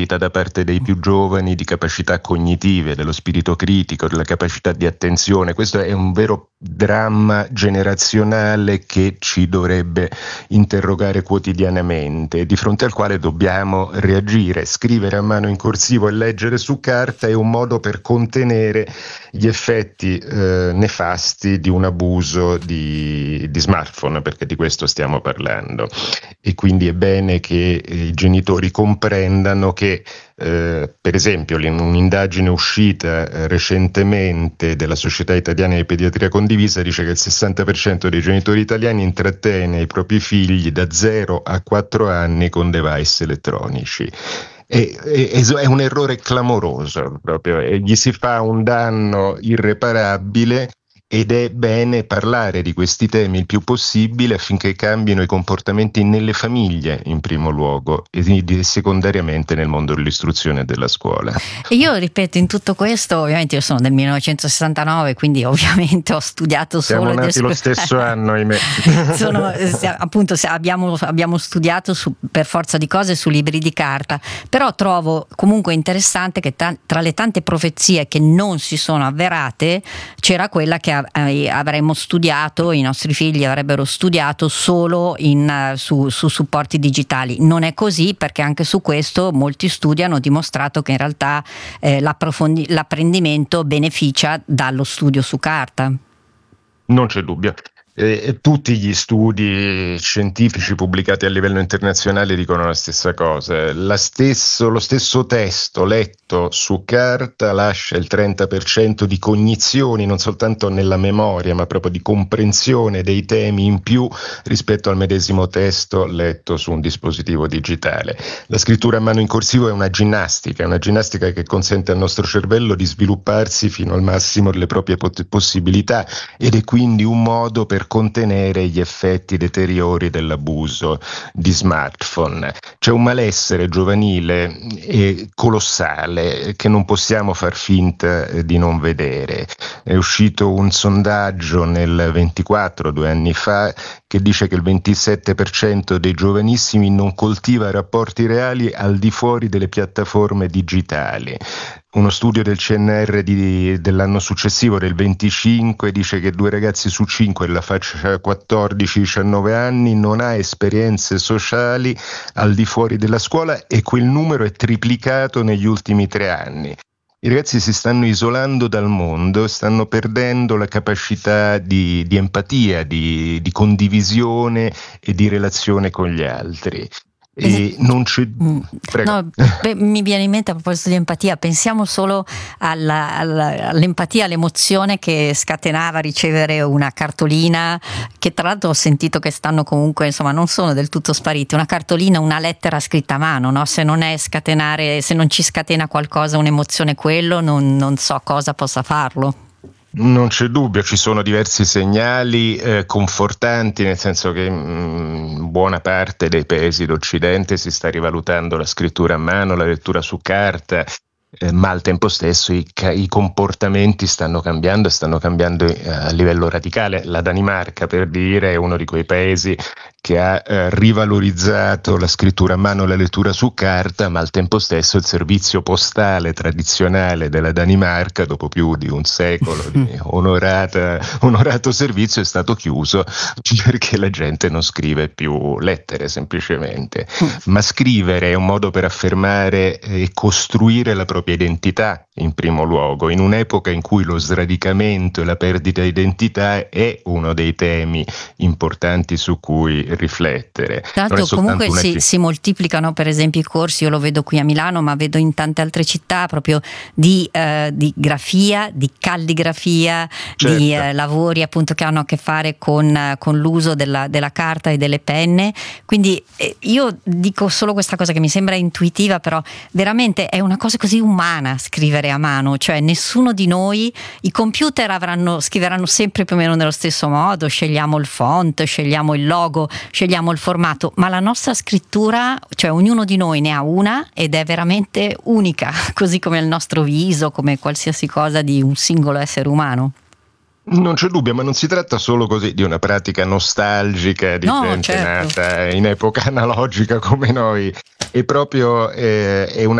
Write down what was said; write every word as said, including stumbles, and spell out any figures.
perdita da parte dei più giovani di capacità cognitive, dello spirito critico, della capacità di attenzione. Questo è un vero dramma generazionale che ci dovrebbe interrogare quotidianamente, di fronte al quale dobbiamo reagire. Scrivere a mano in corsivo e leggere su carta è un modo per contenere gli effetti eh, nefasti di un abuso di, di smartphone, perché di questo stiamo parlando. E quindi è bene che eh, i genitori comprendano che eh, per esempio un'indagine uscita eh, recentemente della Società Italiana di Pediatria Condivisa dice che il sessanta per cento dei genitori italiani intrattiene i propri figli da zero a quattro anni con device elettronici. È, è, è un errore clamoroso, proprio, e gli si fa un danno irreparabile. Ed è bene parlare di questi temi il più possibile affinché cambino i comportamenti nelle famiglie in primo luogo e secondariamente nel mondo dell'istruzione e della scuola. E io ripeto, in tutto questo, ovviamente io sono del millenovecentosessantanove, quindi ovviamente ho studiato Siamo solo... nati descri- lo stesso anno, ahimè. sono, appunto abbiamo, abbiamo studiato su, per forza di cose su libri di carta, però trovo comunque interessante che ta- tra le tante profezie che non si sono avverate c'era quella che avremmo studiato, i nostri figli avrebbero studiato solo in, su, su supporti digitali. Non è così, perché anche su questo molti studi hanno dimostrato che in realtà eh, l'apprendimento beneficia dallo studio su carta. Non c'è dubbio. E tutti gli studi scientifici pubblicati a livello internazionale dicono la stessa cosa. La stesso, lo stesso testo letto su carta lascia il trenta per cento di cognizioni, non soltanto nella memoria, ma proprio di comprensione dei temi in più rispetto al medesimo testo letto su un dispositivo digitale. La scrittura a mano in corsivo è una ginnastica, è una ginnastica che consente al nostro cervello di svilupparsi fino al massimo delle proprie pot- possibilità ed è quindi un modo per contenere gli effetti deteriori dell'abuso di smartphone. C'è un malessere giovanile e colossale che non possiamo far finta di non vedere. È uscito un sondaggio nel ventiquattro, due anni fa, che dice che il ventisette per cento dei giovanissimi non coltiva rapporti reali al di fuori delle piattaforme digitali. Uno studio del C N R di, dell'anno successivo, del venticinque, dice che due ragazzi su cinque della fascia quattordici diciannove anni non ha esperienze sociali al di fuori della scuola e quel numero è triplicato negli ultimi tre anni. I ragazzi si stanno isolando dal mondo, stanno perdendo la capacità di, di empatia, di, di condivisione e di relazione con gli altri. E non c'è... Prego. No, beh, mi viene in mente, a proposito di empatia, pensiamo solo alla, alla, all'empatia, all'emozione che scatenava ricevere una cartolina, che tra l'altro ho sentito che stanno comunque, insomma, non sono del tutto spariti, una cartolina, una lettera scritta a mano, no? Se non è scatenare, se non ci scatena qualcosa, un'emozione, quello non, non so cosa possa farlo. Non c'è dubbio, ci sono diversi segnali eh, confortanti, nel senso che in buona parte dei paesi d'Occidente si sta rivalutando la scrittura a mano, la lettura su carta, eh, ma al tempo stesso i, i comportamenti stanno cambiando e stanno cambiando eh, a livello radicale. La Danimarca, per dire, è uno di quei paesi che ha eh, rivalorizzato la scrittura a mano e la lettura su carta, ma al tempo stesso il servizio postale tradizionale della Danimarca, dopo più di un secolo di onorata, onorato servizio, è stato chiuso perché la gente non scrive più lettere semplicemente, ma scrivere è un modo per affermare e costruire la propria identità in primo luogo, in un'epoca in cui lo sradicamento e la perdita di identità è uno dei temi importanti su cui riflettere. Tra l'altro comunque si, si moltiplicano per esempio i corsi, io lo vedo qui a Milano ma vedo in tante altre città, proprio di, eh, di grafia, di calligrafia, certo. di eh, lavori appunto che hanno a che fare con, con l'uso della, della carta e delle penne, quindi eh, io dico solo questa cosa che mi sembra intuitiva, però veramente è una cosa così umana scrivere a mano, cioè nessuno di noi, i computer avranno, scriveranno sempre più o meno nello stesso modo, scegliamo il font, scegliamo il logo, scegliamo il formato, ma la nostra scrittura, cioè ognuno di noi ne ha una ed è veramente unica, così come il nostro viso, come qualsiasi cosa di un singolo essere umano. Non c'è dubbio, ma non si tratta solo così di una pratica nostalgica di no, gente certo. nata in epoca analogica come noi, è proprio eh, è una